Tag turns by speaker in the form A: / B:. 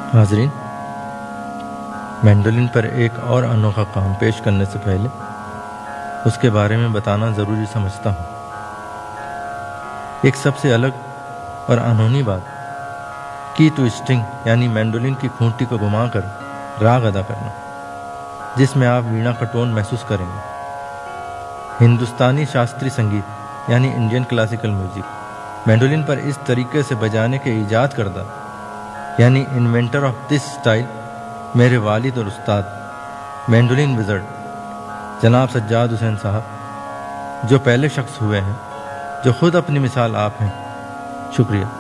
A: हाज़रीन, mandolin पर एक और अनोखा काम पेश करने से पहले उसके बारे में बताना ज़रूरी समझता हूँ। एक सबसे अलग और अनहोनी बात की ट्विस्टिंग यानी मैंडोलिन की खूंटी को घुमाकर राग अदा करना, जिसमें आप वीणा का टोन महसूस करेंगे। हिंदुस्तानी शास्त्रीय संगीत यानी इंडियन क्लासिकल म्यूजिक मैंडोलिन पर इस तरीके से बजाने के ईजाद करदा यानी इन्वेंटर ऑफ दिस स्टाइल मेरे वालिद और उस्ताद मैंडोलिन विज़र्ड जनाब सज्जाद हुसैन साहब, जो पहले शख्स हुए हैं जो खुद अपनी मिसाल आप हैं। शुक्रिया।